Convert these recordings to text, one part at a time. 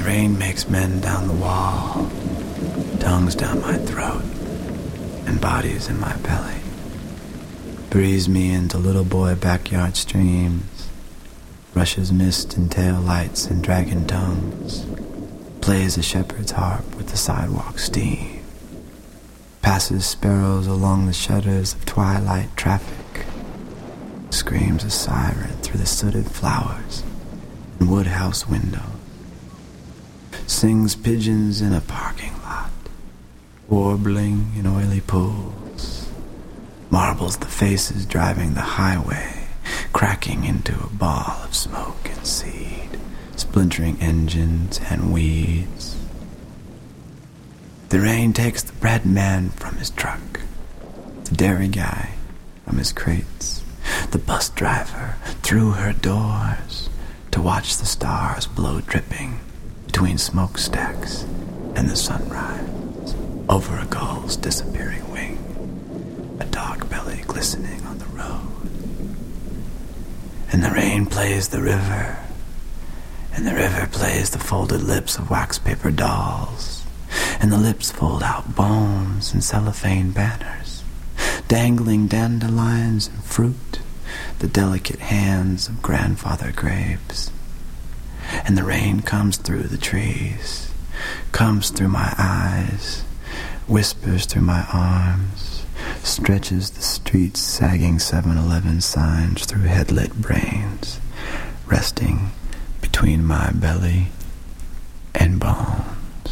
rain makes men down the wall, tongues down my throat, and bodies in my belly. Breathes me into little boy backyard streams, rushes mist and tail lights and dragon tongues, plays a shepherd's harp with the sidewalk steam, passes sparrows along the shutters of twilight traffic, screams a siren through the sooted flowers and woodhouse windows, sings pigeons in a parking lot, warbling in oily pools, marbles the faces driving the highway, cracking into a ball of smoke and seed, splintering engines and weeds. The rain takes the bread man from his truck, the dairy guy from his crates, the bus driver through her doors to watch the stars blow dripping between smokestacks and the sunrise over a gull's disappearing wing, a dog belly glistening on the road. And the rain plays the river, and the river plays the folded lips of wax paper dolls, and the lips fold out bones and cellophane banners, dangling dandelions and fruit, the delicate hands of grandfather grapes. And the rain comes through the trees, comes through my eyes, whispers through my arms, stretches the street's sagging 7-Eleven signs through headlit brains, resting between my belly and bones.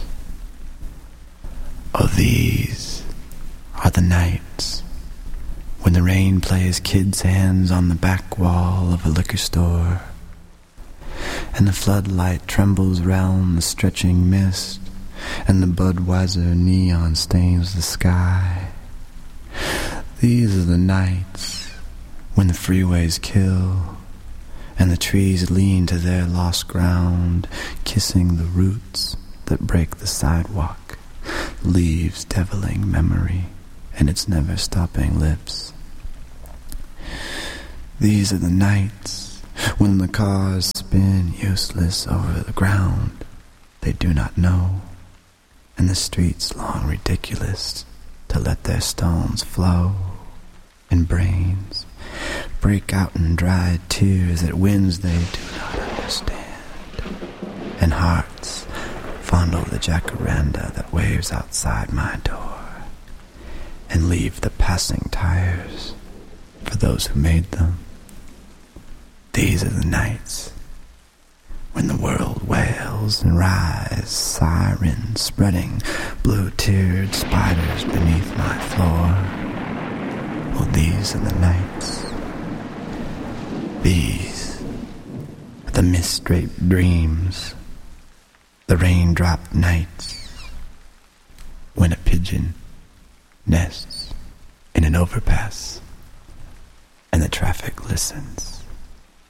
Oh, these are the nights when the rain plays kids' hands on the back wall of a liquor store, and the floodlight trembles round the stretching mist, and the Budweiser neon stains the sky. These are the nights when the freeways kill, and the trees lean to their lost ground, kissing the roots that break the sidewalk, leaves deviling memory and its never-stopping lips. These are the nights when the cars spin useless over the ground they do not know, and the streets long ridiculous to let their stones flow, and brains break out in dry tears at winds they do not understand, and hearts fondle the jacaranda that waves outside my door, and leave the passing tires for those who made them. These are the nights when the world wails and rise, sirens spreading blue-tiered spiders beneath my floor. Oh, these are the nights. These are the mist-draped dreams, the raindrop nights, when a pigeon nests in an overpass and the traffic listens.